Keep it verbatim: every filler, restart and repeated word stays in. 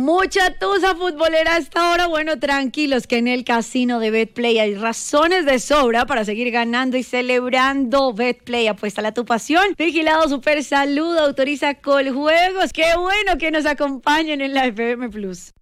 Mucha tusa futbolera hasta ahora. Bueno, tranquilos que en el casino de Betplay hay razones de sobra para seguir ganando y celebrando. Betplay, apuéstale a tu pasión. Vigilado Super Salud, autoriza Coljuegos. Qué bueno que nos acompañen en la F M Plus.